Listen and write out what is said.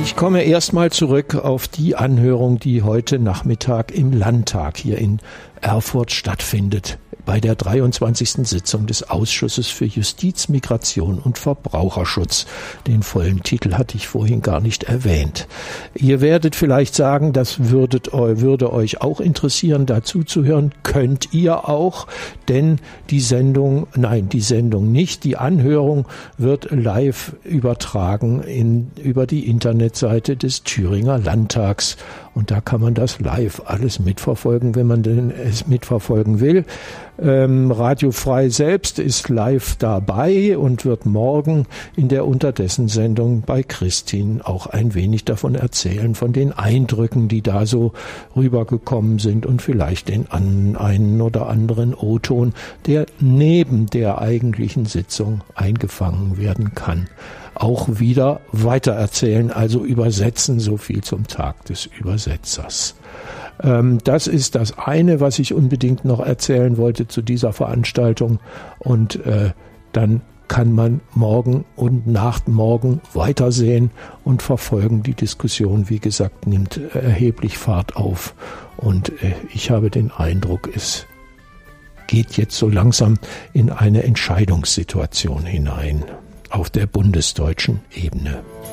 Ich komme erstmal zurück auf die Anhörung, die heute Nachmittag im Landtag hier in Erfurt stattfindet, bei der 23. Sitzung des Ausschusses für Justiz, Migration und Verbraucherschutz. Den vollen Titel hatte ich vorhin gar nicht erwähnt. Ihr werdet vielleicht sagen, das würde euch auch interessieren, dazu zu hören. Könnt ihr auch, denn die Sendung nicht. Die Anhörung wird live übertragen über die Internetseite des Thüringer Landtags. Und da kann man das live alles mitverfolgen, wenn man denn es mitverfolgen will. Radio Frei selbst ist live dabei und wird morgen in der Unterdessen-Sendung bei Christine auch ein wenig davon erzählen, von den Eindrücken, die da so rübergekommen sind und vielleicht den einen oder anderen O-Ton, der neben der eigentlichen Sitzung eingefangen werden kann, auch wieder weitererzählen, also übersetzen, so viel zum Tag des Übersetzers. Das ist das eine, was ich unbedingt noch erzählen wollte zu dieser Veranstaltung. Und dann kann man morgen und nach morgen weitersehen und verfolgen. Die Diskussion, wie gesagt, nimmt erheblich Fahrt auf. Und ich habe den Eindruck, es geht jetzt so langsam in eine Entscheidungssituation hinein auf der bundesdeutschen Ebene.